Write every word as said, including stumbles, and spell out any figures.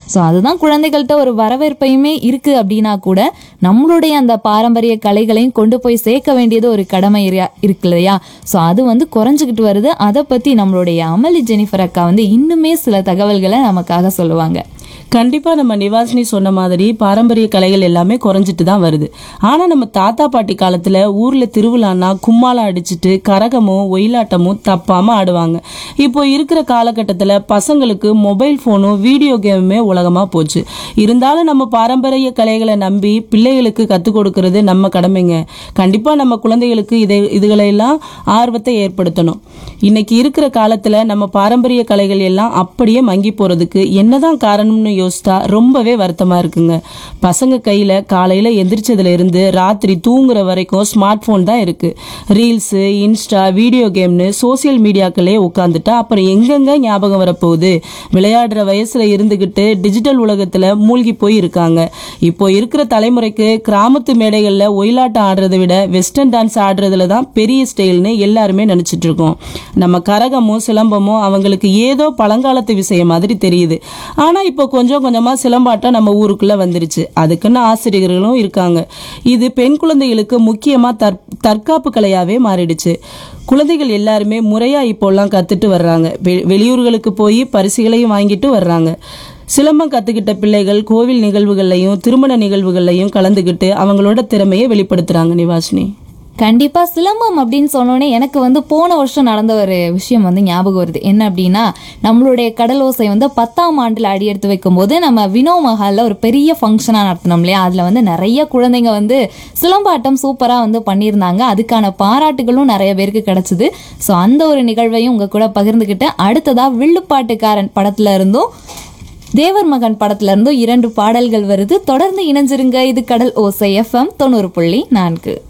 So அதுதான் குழந்தைகள்கிட்ட ஒரு வரவேற்பையுமே இருக்கு அப்படின்னா கூட நம்மளுடைய அந்த பாரம்பரிய கலைகளையும் கொண்டு போய் சேர்க்க வேண்டியது ஒரு கடமை இருக்கு இல்லையா? ஸோ அது வந்து குறைஞ்சிக்கிட்டு வருது. அதை பத்தி நம்மளுடைய அமளி ஜெனிஃபர் அக்கா வந்து இன்னுமே சில தகவல்களை நமக்காக சொல்லுவாங்க. கண்டிப்பா நம்ம நிவாசினி சொன்ன மாதிரி பாரம்பரிய கலைகள் எல்லாமே குறைஞ்சிட்டு தான் வருது. ஆனா நம்ம தாத்தா பாட்டி காலத்துல ஊர்ல திருவிழான்னா கும்மாளம் அடிச்சுட்டு கரகமும் ஒயிலாட்டமும் தப்பாம ஆடுவாங்க. இப்போ இருக்கிற காலகட்டத்துல பசங்களுக்கு மொபைல் போனும் வீடியோ கேமுமே உலகமா போச்சு. இருந்தாலும் நம்ம பாரம்பரிய கலைகளை நம்பி பிள்ளைகளுக்கு கத்துக் கொடுக்கறது நம்ம கடமைங்க. கண்டிப்பா நம்ம குழந்தைகளுக்கு இதை இதுகளெல்லாம் ஆர்வத்தை ஏற்படுத்தணும். இன்னைக்கு இருக்கிற காலத்துல நம்ம பாரம்பரிய கலைகள் எல்லாம் அப்படியே மங்கி போறதுக்கு என்னதான் காரணம்னு யோசித்தா ரொம்பவே வருத்தமா இருக்குங்க. பசங்க கையில காலையில எந்திரிச்சதுல இருந்து ராத்திரி தூங்குற வரைக்கும் ஸ்மார்ட் போன் தான் இருக்கு. ரீல்ஸ், இன்ஸ்டா, வீடியோ கேம்னு சோசியல் மீடியாக்களே உட்காந்துட்டா அப்புறம் எங்கெங்க ஞாபகம் வரப்போகுது? விளையாடுற வயசுல இருந்துகிட்டு டிஜிட்டல் உலகத்துல மூழ்கி போய் இருக்காங்க. இப்போ இருக்கிற தலைமுறைக்கு கிராமத்து மேடைகள்ல ஒயிலாட்டம் ஆடுறதை விட வெஸ்டர்ன் டான்ஸ் ஆடுறதுல தான் பெரிய ஸ்டைல்னு எல்லாருமே நினைச்சிட்டு இருக்கோம். நம்ம கரகமும் சிலம்பமும் அவங்களுக்கு ஏதோ பழங்காலத்து விஷயம் மாதிரி தெரியுது. ஆனா இப்போ கொஞ்சம் கொஞ்சமா சிலம்பாட்டம் நம்ம ஊருக்குள்ள வந்துருச்சு. அதுக்குன்னு ஆசிரியர்களும் இருக்காங்க. இது பெண் குழந்தைகளுக்கு முக்கியமா தற்காப்பு கலையாவே மாறிடுச்சு. குழந்தைகள் எல்லாருமே முறையா இப்போல்லாம் கத்துட்டு வர்றாங்க. வெளியூர்களுக்கு போய் பரிசுகளையும் வாங்கிட்டு வர்றாங்க. சிலம்பம் கத்துக்கிட்ட பிள்ளைகள் கோவில் நிகழ்வுகள்லையும் திருமண நிகழ்வுகள்லையும் கலந்துகிட்டு அவங்களோட திறமையை வெளிப்படுத்துறாங்க. நிவாசினி, கண்டிப்பா சிலம்பம் அப்படின்னு சொன்னோடனே எனக்கு வந்து போன வருஷம் நடந்த ஒரு விஷயம் வந்து ஞாபகம் வருது. என்ன அப்படின்னா, நம்மளுடைய கடல் ஓசை வந்து பத்தாம் ஆண்டுல அடி எடுத்து வைக்கும் போது நம்ம வினோ மஹால்ல ஒரு பெரிய ஃபங்க்ஷனா நடத்தினோம் இல்லையா? அதுல வந்து நிறைய குழந்தைங்க வந்து சிலம்பாட்டம் சூப்பரா வந்து பண்ணியிருந்தாங்க. அதுக்கான பாராட்டுகளும் நிறைய பேருக்கு கிடைச்சது. ஸோ அந்த ஒரு நிகழ்வையும் உங்க கூட பகிர்ந்துக்கிட்டு அடுத்ததா வில்லுப்பாட்டுக்காரன் படத்துல இருந்தும் தேவர் மகன் படத்துல இருந்தும் இரண்டு பாடல்கள் வருது. தொடர்ந்து இணைஞ்சிருங்க. இது கடல் ஓசை எஃப்எம் தொண்ணூறு புள்ளி நான்கு.